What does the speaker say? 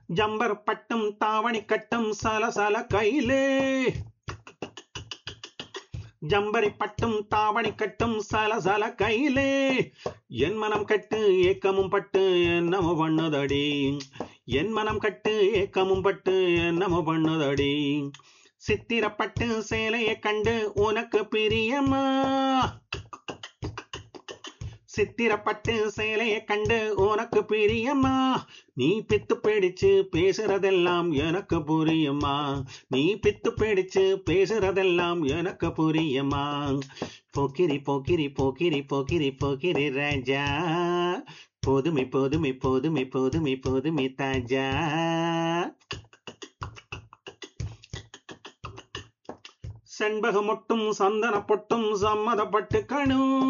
Jumper பட்டும் தாவணி கட்டும் சலசல கையிலே, ஜம்பரி பட்டும் தாவணி கட்டும் சலசல கையிலே, என் மனம் கட்டு ஏக்கமும் பட்டு என்னமோ பண்ணுதடி, என் மனம் கட்டு ஏக்கமும் பட்டு என்னமோ பண்ணுதடி, சித்திரப்பட்டு சேலையை கண்டு உனக்கு பிரியமா, சித்திரப்பட்டு சேலையை கண்டு உனக்கு பிரியமா, நீ பித்து பிடிச்சு பேசுறதெல்லாம் எனக்கு புரியுமா, நீ பித்து பிடிச்சு பேசுறதெல்லாம் எனக்கு புரியுமா, போக்கிரி போக்கிரி போக்கிரி போக்கிரி போக்கிரி ராஜா, போதுமை போதுமை போதுமை போதுமை போதுமை தாஜா. செண்பகமொட்டும் சந்தன பொட்டும் சம்மதப்பட்டு கணும்